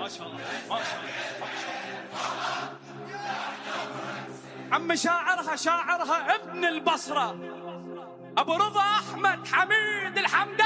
ما شاء الله ما شاء الله. عم شاعرها ابن البصرة أبو رضا أحمد حميد الحمداني.